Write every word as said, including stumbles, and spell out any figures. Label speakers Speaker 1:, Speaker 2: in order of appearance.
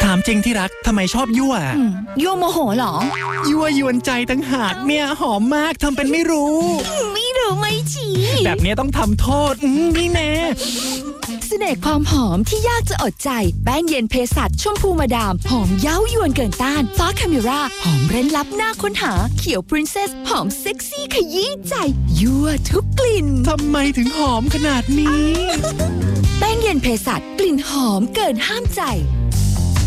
Speaker 1: ามจริงที่รักทำไมชอบยั่ว
Speaker 2: ยั่วโมโหเหรอ
Speaker 1: ยั่วยวนใจตั้งหากเนี่ยหอมมากทำเป็นไม่รู้
Speaker 2: ไม่รู้ไม่ชี้
Speaker 1: แบบนี้ต้องทำโทษนี่แน่
Speaker 2: เสน่ห์ความหอมที่ยากจะอดใจแป้งเย็นเภสัชชมพูมาดามหอมเย้ายวนเกินต้านฟ้าคาเมราหอมเร้นลับน่าค้นหาเขียวพรินเซสหอมเซ็กซี่ขยี้ใจยั่วทุกกลิ่น
Speaker 1: ทำไมถึงหอมขนาดนี้
Speaker 2: แป้งเย็นเภสัชกลิ่นหอมเกินห้ามใจ